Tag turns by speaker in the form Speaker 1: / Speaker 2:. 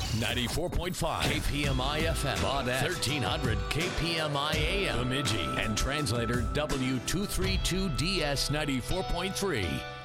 Speaker 1: 94.5 KPMI FM, Baudette, 1300 KPMI AM, Bemidji, and translator W232DS 94.3.